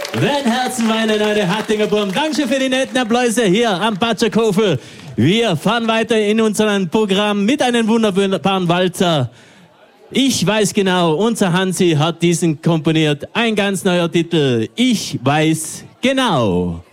Wenn Herzen weinen, eine Hattinger Burm. Dankeschön für die netten Applaus hier am Batschakofel. Wir fahren weiter in unserem Programm mit einem wunderbaren Walzer. Ich weiß genau, unser Hansi hat diesen komponiert. Ein ganz neuer Titel. Ich weiß genau.